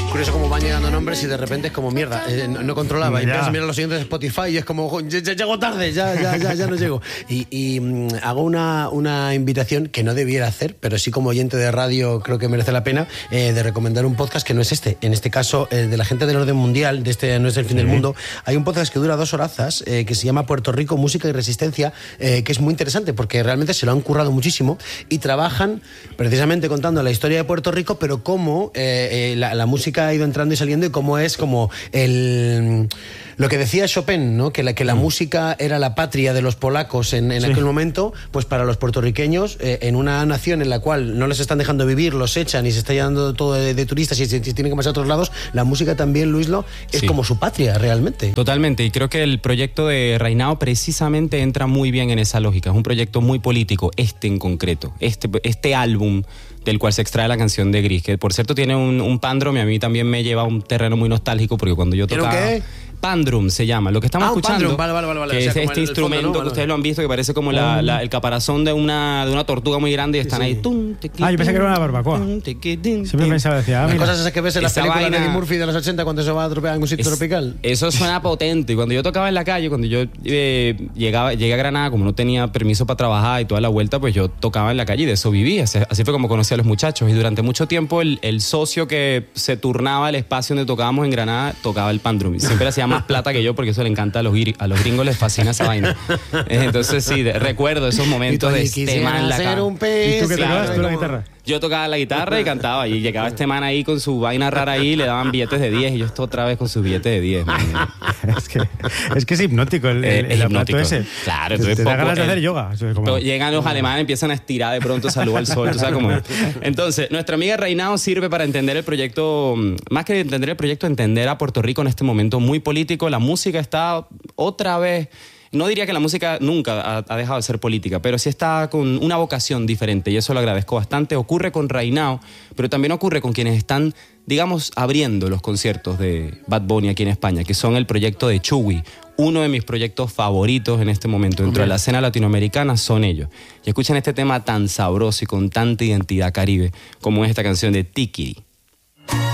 Curioso cómo van llegando nombres y de repente es como mierda, no controlaba. Y empiezas a mirar los siguientes de Spotify y es como, ya llego tarde, ya no llego. Y hago una invitación que no debiera hacer, pero sí como oyente de radio creo que merece la pena, de recomendar un podcast que no es este. En este caso, de la gente del orden mundial, de este No es el fin del mundo. Hay un podcast que dura 2 horazas, que se llama Puerto Rico, Música y Resistencia, que es muy interesante porque realmente se lo han currado muchísimo y trabajan precisamente contando la historia de Puerto Rico, pero cómo la música ha ido entrando y saliendo y cómo es como lo que decía Chopin, ¿no? que la música era la patria de los polacos en aquel momento, pues para los puertorriqueños, en una nación en la cual no les están dejando vivir, los echan y se está llenando todo de turistas y se tienen que pasar a otros lados, la música también, Luislo, es como su patria realmente. Totalmente, y creo que el proyecto de Reinao precisamente entra muy bien en esa lógica. Es un proyecto muy político, en concreto, este álbum del cual se extrae la canción de Gris, que por cierto tiene un pandrum y a mí también me lleva a un terreno muy nostálgico porque cuando yo tocaba... ¿Qué? Pandrum se llama, lo que estamos escuchando, vale. que O sea, es este instrumento fondo, ¿no? Que ustedes lo han visto, que parece como el caparazón de una tortuga muy grande y están ahí. Tum, yo pensé que era una barbacoa. Siempre pensaba, decía, las cosas esas que ves en las películas de Eddie Murphy de los 80 cuando se va a tropear en un sitio tropical. Eso suena potente. Y cuando yo tocaba en la calle, cuando yo llegué a Granada, como no tenía permiso para trabajar y toda la vuelta, pues yo tocaba en la calle y de eso vivía. Así fue como conocí a los muchachos. Y durante mucho tiempo el socio que se turnaba el espacio donde tocábamos en Granada tocaba el pandrum. Y siempre hacía más plata que yo porque eso le encanta a los gringos, les fascina esa vaina. Entonces sí, recuerdo esos momentos de este man en la cara. ¿Y tú qué tocabas? ¿Tú la guitarra? Yo tocaba la guitarra y cantaba y llegaba este man ahí con su vaina rara ahí y le daban billetes de 10 y yo estoy otra vez con sus billetes de 10. es que es hipnótico el aparato ese. Claro, entonces te da ganas de hacer yoga. Pero llegan los alemanes, empiezan a estirar de pronto, salud al sol, ¿tú sabes cómo es? Entonces, nuestra amiga Reinao sirve para entender el proyecto, más que entender el proyecto, entender a Puerto Rico en este momento muy político. La música está otra vez... No diría que la música nunca ha dejado de ser política, pero sí está con una vocación diferente y eso lo agradezco bastante. Ocurre con Reinao, pero también ocurre con quienes están, digamos, abriendo los conciertos de Bad Bunny aquí en España, que son el proyecto de Chuy. Uno de mis proyectos favoritos en este momento dentro de la escena latinoamericana son ellos. Y escuchen este tema tan sabroso y con tanta identidad caribe como es esta canción de Tikiri.